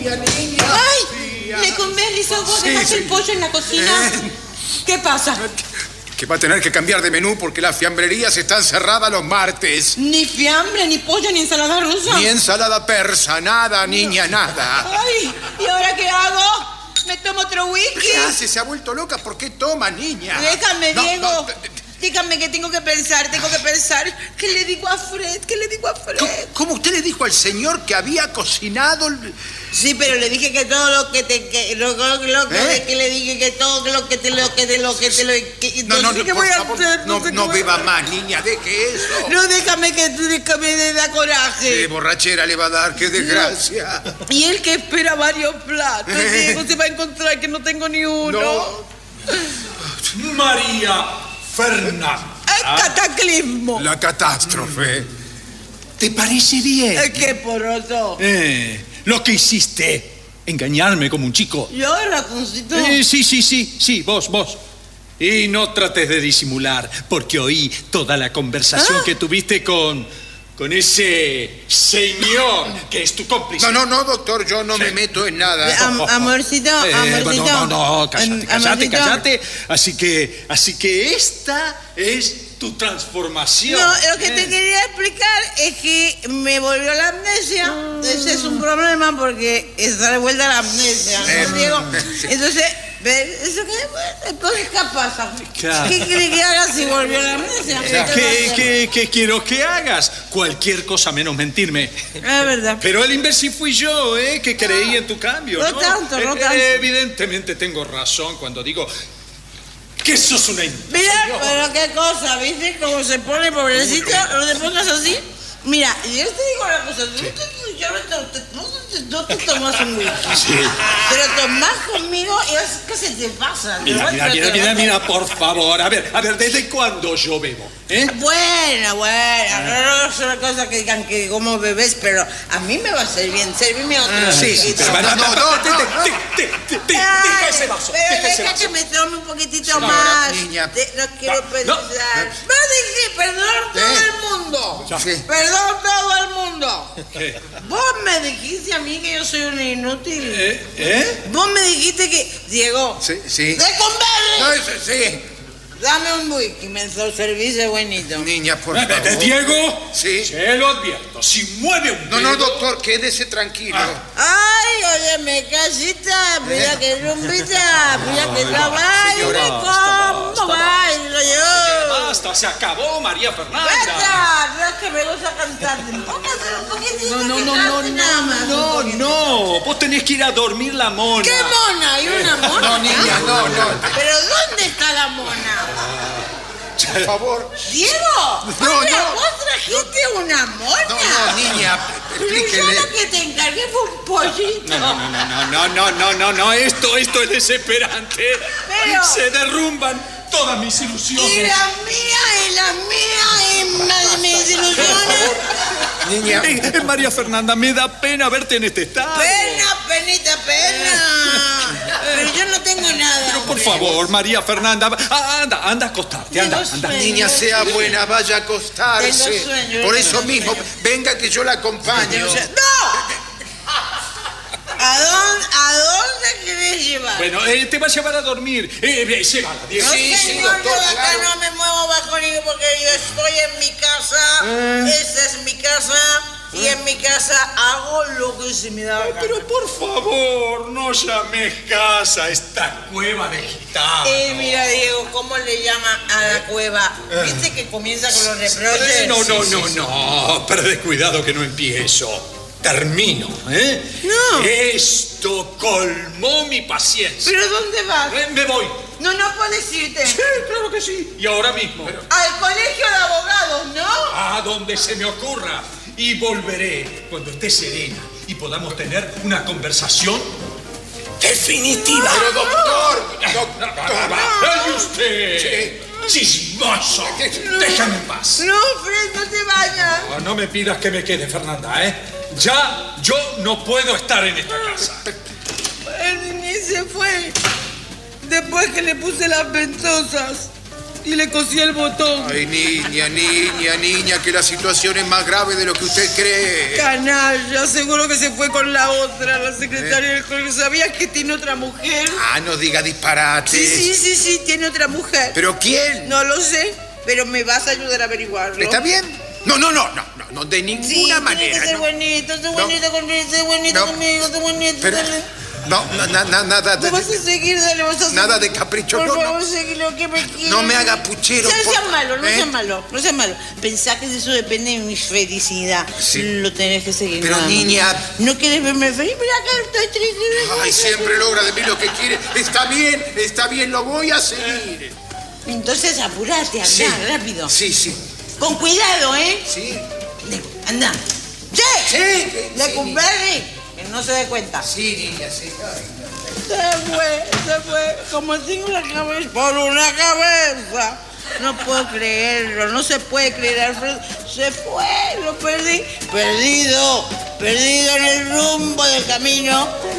Niña. ¡Ay! ¿Me convences o vos dejaste el pollo en la cocina? ¿Qué pasa? Que va a tener que cambiar de menú porque las fiambrerías están cerradas los martes. Ni fiambre, ni pollo, ni ensalada rusa. Ni ensalada persa, nada, niña, nada. ¡Ay! ¿Y ahora qué hago? ¿Me tomo otro whisky? ¿Qué hace? ¿Se ha vuelto loca? ¿Por qué toma, niña? Déjame, No, Diego. no, Dígame que tengo que pensar. ¿Qué le digo a Fred? ¿Cómo usted le dijo al señor que había cocinado? Sí, pero le dije que todo lo que te... Que le dije que todo lo que te... No, ¿qué voy a hacer? No beba más, niña, deje eso. No, déjame me da coraje. Qué borrachera le va a dar, qué desgracia. No. Y él que espera varios platos, Diego, se va a encontrar que no tengo ni uno. No. María Fernanda. ¡El cataclismo! La catástrofe. ¿Te parece bien? ¿Qué poroso? Lo que hiciste, engañarme como un chico. ¿Yo, ratoncito? Sí, vos. Y no trates de disimular, porque oí toda la conversación que tuviste con ese señor que es tu cómplice. No, doctor, yo no me meto en nada. Amorcito. No, cállate. Así que esta es tu transformación. No, lo que te quería explicar es que me volvió la amnesia. Ese es un problema porque está de vuelta la amnesia, ¿no, Diego? Entonces, ¿eso qué pasa? Claro. ¿Qué quiere que haga si volvió la amnesia? ¿Qué quiero que hagas? Cualquier cosa menos mentirme. Es verdad. Pero el imbécil fui yo, que creí en tu cambio, ¿no? No tanto. Evidentemente tengo razón cuando digo que sos una imbécil. Mira, pero qué cosa, ¿viste? Cómo se pone, pobrecito, no te pongas así. Mira, yo te digo una cosa, no te tomas un whisky, pero tomás conmigo y es que se te pasa. Mira, por favor. A ver, ¿desde cuándo yo bebo? Bueno, no es una cosa que digan que como bebés, pero a mí me va a ser bien, servirme otro. Sí, pero deja ese vaso. Pero deja que me tome un poquitito más. Niña. No quiero pensar. No dije, perdón todo el mundo. Perdón todo el mundo. Vos me dijiste a mí que yo soy una inútil. Vos me dijiste que... Diego. Sí. ¡De comer! Sí. Dame un whisky, me service buenito. Niña, por favor. Diego, sí. Se lo advierto. Si mueve un dedo... No, doctor, quédese tranquilo. Ay, óyeme, casita, mira que rumbita, mira que trabajo, ¿cómo bailo yo? Basta, se acabó, María Fernanda. ¡Basta! No es que me gusta cantar. Póngase un poquitito. No. Vos tenés que ir a dormir la mona. ¿Qué mona? ¿Hay una mona? No, niña, no. ¿Pero dónde está la mona? Por favor. ¡Diego! No. ¿Vos trajiste una mona? No, niña, explíquele. Yo lo que te encargué fue un pollito. No. Esto es desesperante. Pero... Se derrumban todas mis ilusiones. Y las mis ilusiones. Niña. María Fernanda, me da pena verte en este estado. Pena. Pero yo no tengo nada. Pero por favor, María Fernanda, anda a acostarte, anda. Niña, sea buena, vaya a acostarse. Tengo sueño. Por eso mismo, venga que yo la acompaño. ¡No! ¿A dónde querés llevar? Bueno, te va a llevar a dormir. Llévala, Diego. No, Sí, señor, doctor, yo acá claro. no me muevo bajo ningún porque yo estoy en mi casa. Esa es mi casa. Y en mi casa hago lo que se me da la gana. Pero por favor, no llames casa a esta cueva de gitanos. Mira, Diego, ¿cómo le llama a la cueva? ¿Viste que comienza con los reproches? No, pero descuidado que no empiezo. Termino, No. Esto colmó mi paciencia. ¿Pero dónde vas? Me voy. No puedes irte. Sí, claro que sí. Y ahora mismo. Al colegio de abogados, ¿no? A donde se me ocurra. Y volveré cuando esté serena y podamos tener una conversación definitiva. Pero doctor. ¡Ay, usted! ¡Chismoso! Déjame en paz. No, Fred, no te vayas. No me pidas que me quede, Fernanda, Ya yo no puedo estar en esta casa. El niño se fue después que le puse las ventosas. y le cosí el botón. Ay, niña, que la situación es más grave de lo que usted cree. Canalla, seguro que se fue con la otra, la secretaria del colegio. ¿Sabías que tiene otra mujer? Ah, no diga disparates. Sí, tiene otra mujer. ¿Pero quién? No lo sé, pero me vas a ayudar a averiguarlo. ¿Está bien? No, de ninguna manera. Tiene que ser bonito, sé bonito conmigo, sé bonito. Pero, nada de... Vas a seguir, dale, vas a seguir. Nada de capricho, Por favor, seguí lo que me quieras. No me haga puchero. No seas malo. Pensá que de eso depende de mi felicidad. Sí. Lo tenés que seguir. Pero niña... ¿No querés verme feliz? Mira que estoy triste. Ay, siempre logra de mí lo que quiere. Está bien, lo voy a seguir. Entonces apurate, andá, rápido. Sí. Con cuidado, ¿eh? Sí. Anda. ¡Sí! Lecumberri, que no se dé cuenta. Sí, niña, sí. Se fue. Como tengo la cabeza por una cabeza. No puedo creerlo, no se puede creer, Alfredo. Se fue, lo perdí. Perdido en el rumbo del camino.